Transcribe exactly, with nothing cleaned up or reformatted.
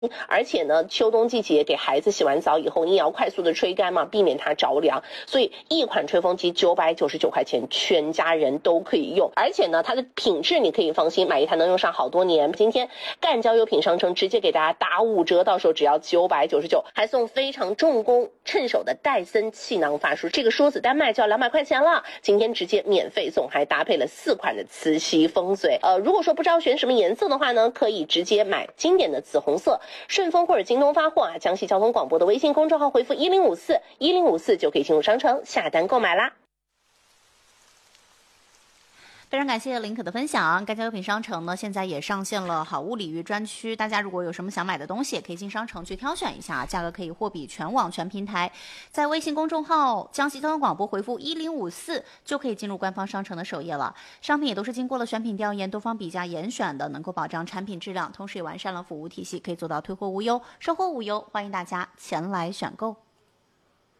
而且呢，秋冬季节给孩子洗完澡以后，你也要快速的吹干嘛，避免它着凉。所以一款吹风机九百九十九块钱，全家人都可以用。而且呢，它的品质你可以放心，买一台能用上好多年。今天赣交优品商城直接给大家打五折，到手只要九百九十九，还送非常重工趁手的戴森气囊发梳，这个梳子单卖就要两百块钱了，今天直接免费送，还搭配了四款的磁吸风嘴。呃，如果说不知道选什么颜色的话呢，可以直接买经典的紫红色。顺丰或者京东发货啊，江西交通广播的微信公众号回复一零五四一零五四就可以进入商城下单购买啦。 非常感谢林可的分享。赣交优品商城呢，现在也上线了好物礼遇专区，大家如果有什么想买的东西，也可以进商城去挑选一下，价格可以货比全网全平台。在微信公众号江西交通广播回复一零五四就可以进入官方商城的首页了。商品也都是经过了选品调研、多方比价严选的，能够保障产品质量，同时也完善了服务体系，可以做到退货无忧、售后无忧。欢迎大家前来选购。